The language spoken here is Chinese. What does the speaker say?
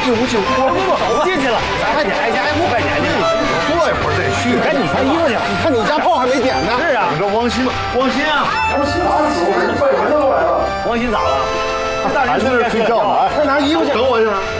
不行，我走进去了，快点，哎，还不快点去？ 坐一会儿再去。 赶紧穿衣服去。 你看你家炮还没点呢。 是啊。 你说王鑫啊， 王鑫哪走？快点都来了。 王鑫咋了？ 还在这睡觉呢。 快拿衣服去。 等我一下。